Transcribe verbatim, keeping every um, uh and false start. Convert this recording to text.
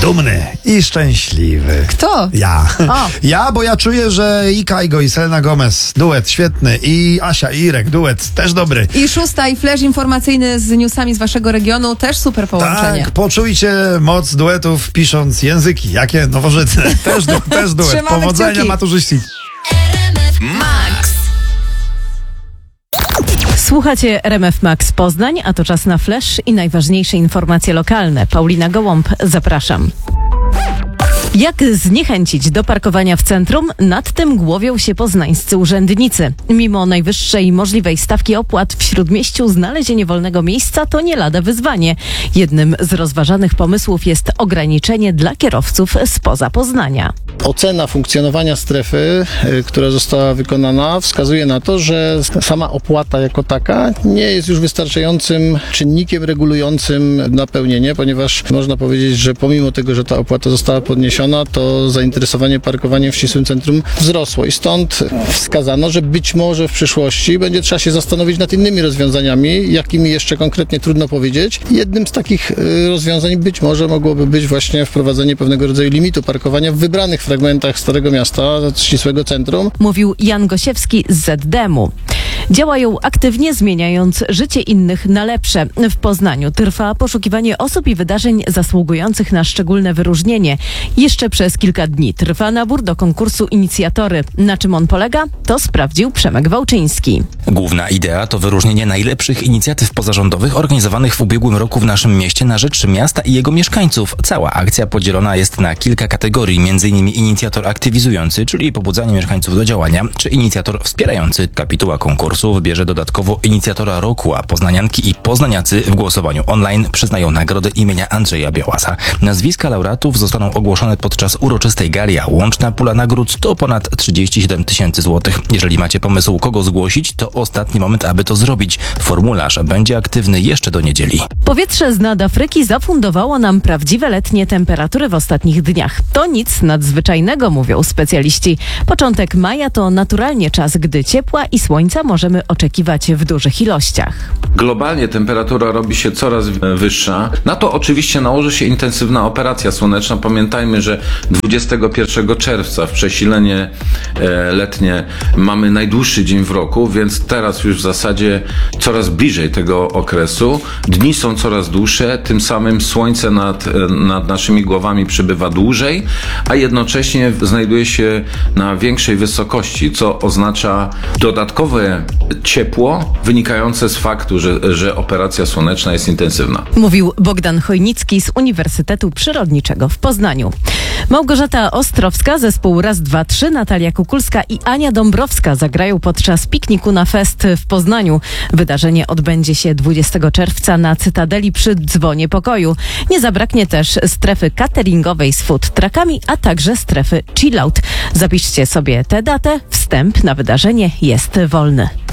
dumny i szczęśliwy. Kto? Ja. O. Ja, bo ja czuję, że i Kaigo, i Selena Gomez, duet świetny, i Asia i Irek, duet też dobry. I szósta, i flash informacyjny z newsami z waszego regionu, też super połączenie. Tak, poczujcie moc duetów pisząc języki. Jakie nowożytne. Też, du- też duet. Trzymamy Powodzenia, kciuki. maturzyści. Max. Słuchacie R M F Max Poznań, a to czas na flash i najważniejsze informacje lokalne. Paulina Gołąb, zapraszam. Jak zniechęcić do parkowania w centrum? Nad tym głowią się poznańscy urzędnicy. Mimo najwyższej możliwej stawki opłat w Śródmieściu znalezienie wolnego miejsca to nie lada wyzwanie. Jednym z rozważanych pomysłów jest ograniczenie dla kierowców spoza Poznania. Ocena funkcjonowania strefy, y, która została wykonana, wskazuje na to, że sama opłata jako taka nie jest już wystarczającym czynnikiem regulującym napełnienie, ponieważ można powiedzieć, że pomimo tego, że ta opłata została podniesiona, to zainteresowanie parkowaniem w ścisłym centrum wzrosło i stąd wskazano, że być może w przyszłości będzie trzeba się zastanowić nad innymi rozwiązaniami, jakimi jeszcze konkretnie trudno powiedzieć. Jednym z takich y, rozwiązań być może mogłoby być właśnie wprowadzenie pewnego rodzaju limitu parkowania w wybranych fragmentach Starego Miasta, ścisłego centrum. Mówił Jan Gosiewski z Z D M u. Działają aktywnie, zmieniając życie innych na lepsze. W Poznaniu trwa poszukiwanie osób i wydarzeń zasługujących na szczególne wyróżnienie. Jeszcze przez kilka dni trwa nabór do konkursu Inicjatory. Na czym on polega? To sprawdził Przemek Wałczyński. Główna idea to wyróżnienie najlepszych inicjatyw pozarządowych organizowanych w ubiegłym roku w naszym mieście na rzecz miasta i jego mieszkańców. Cała akcja podzielona jest na kilka kategorii, m.in. inicjator aktywizujący, czyli pobudzanie mieszkańców do działania, czy inicjator wspierający. Kapituła konkursu wybierze dodatkowo inicjatora roku, a poznanianki i poznaniacy w głosowaniu online przyznają nagrodę imienia Andrzeja Białasa. Nazwiska laureatów zostaną ogłoszone podczas uroczystej gali, a łączna pula nagród to ponad trzydzieści siedem tysięcy złotych. Jeżeli macie pomysł, kogo zgłosić, to ostatni moment, aby to zrobić. Formularz będzie aktywny jeszcze do niedzieli. Powietrze z nad Afryki zafundowało nam prawdziwe letnie temperatury w ostatnich dniach. To nic nadzwyczajnego, mówią specjaliści. Początek maja to naturalnie czas, gdy ciepła i słońca możemy oczekiwać w dużych ilościach. Globalnie temperatura robi się coraz wyższa. Na to oczywiście nałoży się intensywna operacja słoneczna. Pamiętajmy, że dwudziestego pierwszego czerwca w przesilenie e, letnie mamy najdłuższy dzień w roku, więc teraz już w zasadzie coraz bliżej tego okresu. Dni są coraz dłuższe, tym samym słońce nad, nad naszymi głowami przybywa dłużej, a jednocześnie znajduje się na większej wysokości, co oznacza dodatkowe ciepło wynikające z faktu, że, że operacja słoneczna jest intensywna. Mówił Bogdan Chojnicki z Uniwersytetu Przyrodniczego w Poznaniu. Małgorzata Ostrowska, zespół Raz, Dwa, Trzy, Natalia Kukulska i Ania Dąbrowska zagrają podczas pikniku na Fest w Poznaniu. Wydarzenie odbędzie się dwudziestego czerwca na Cytadeli przy Dzwonie Pokoju. Nie zabraknie też strefy cateringowej z food truckami, a także strefy chillout. Zapiszcie sobie tę datę. Wstęp na wydarzenie jest wolny.